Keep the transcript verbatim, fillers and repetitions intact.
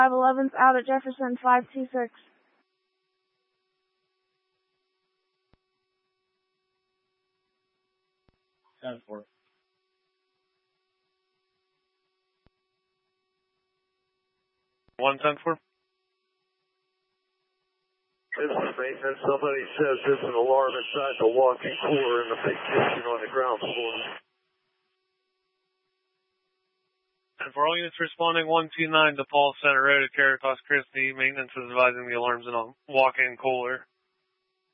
five eleven's out at Jefferson, five two six. ten four. one ten four. This is maintenance. Somebody says there's an alarm inside the walk-in cooler in the big kitchen on the ground floor. And for all units responding, one two nine to Paul Center Road at Caritas Christi, maintenance is advising the alarms in a walk-in cooler.